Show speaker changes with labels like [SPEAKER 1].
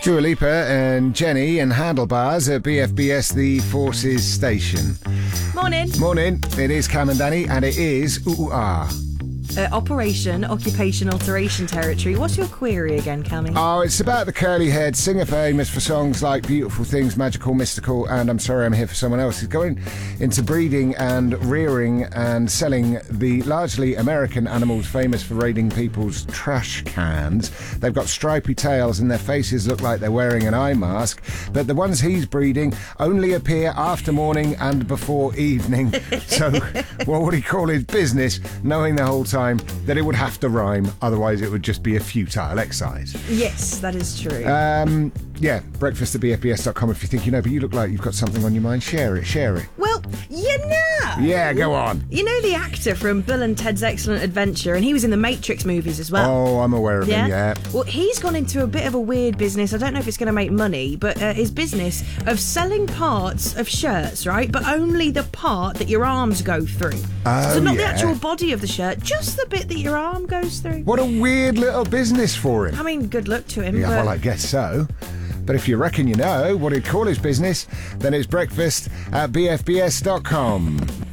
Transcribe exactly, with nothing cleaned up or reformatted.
[SPEAKER 1] Dua Lipa and Jenny and Handlebars at B F B S The Forces Station.
[SPEAKER 2] Morning.
[SPEAKER 1] Morning. It is Cam and Danny, and it is Ooh Ooh Ah.
[SPEAKER 2] Uh, Operation Occupation Alteration Territory. What's your query again, Cammy?
[SPEAKER 1] Oh, it's about the curly-haired singer famous for songs like Beautiful Things, Magical, Mystical, and I'm Sorry I'm Here for Someone Else. He's going into breeding and rearing and selling the largely American animals famous for raiding people's trash cans. They've got stripy tails and their faces look like they're wearing an eye mask, but the ones he's breeding only appear after morning and before evening. So what would he call his business, knowing the whole time that it would have to rhyme, otherwise it would just be a futile exercise.
[SPEAKER 2] Yes, that is true.
[SPEAKER 1] Um, yeah, breakfast at b f b s dot com if you think you know, but you look like you've got something on your mind. Share it, share it.
[SPEAKER 2] Well, you know.
[SPEAKER 1] Yeah, go on.
[SPEAKER 2] You know the actor from Bill and Ted's Excellent Adventure, and he was in the Matrix movies as well.
[SPEAKER 1] Oh, I'm aware of
[SPEAKER 2] yeah?
[SPEAKER 1] him, yeah.
[SPEAKER 2] Well, he's gone into a bit of a weird business. I don't know if it's going to make money, but uh, his business of selling parts of shirts, right? But only the part that your arms go through.
[SPEAKER 1] Oh,
[SPEAKER 2] so not
[SPEAKER 1] yeah.
[SPEAKER 2] the actual body of the shirt, just the bit that your arm goes through.
[SPEAKER 1] What a weird little business for him.
[SPEAKER 2] I mean, good luck to him.
[SPEAKER 1] Yeah,
[SPEAKER 2] but...
[SPEAKER 1] well, I guess so. But if you reckon you know what he'd call his business, then it's breakfast at b f b s dot com.